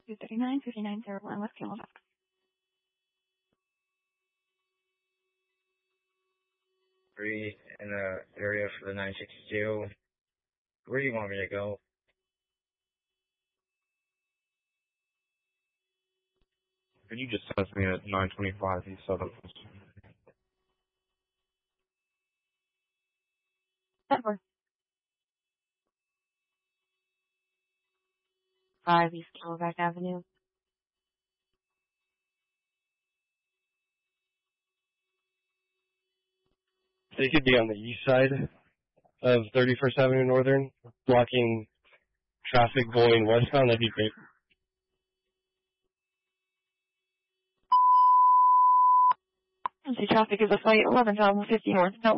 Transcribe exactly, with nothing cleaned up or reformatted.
two thirty-nine, fifty-nine oh one West Camelback. Three in the area for the nine sixty-two. Where do you want me to go? Could you just test me at nine twenty-five East Southern? ten four. five East Camelback Avenue. They could be on the east side of thirty-first Avenue Northern, blocking traffic going westbound. That'd be great. Traffic is a flight eleven thousand fifty north.